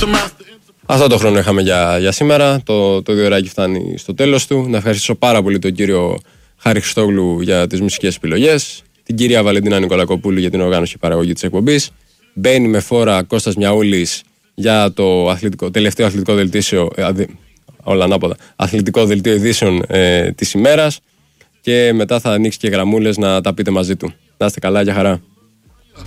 Αυτό το χρόνο είχαμε για σήμερα. Το 2ωράκι φτάνει στο τέλος του. Να ευχαριστήσω πάρα πολύ τον κύριο Χάρη Χριστόγλου για τις μουσικές επιλογές, την κυρία Βαλεντίνα Νικολακοπούλου για την οργάνωση και παραγωγή της εκπομπής. Μπαίνει με φόρα Κώστας Μιαούλης για το τελευταίο αθλητικό δελτίο, όλα ανάποδα, αθλητικό δελτίο ειδήσεων της ημέρας. Και μετά θα ανοίξει και γραμμούλες να τα πείτε μαζί του. Να είστε καλά, για χαρά.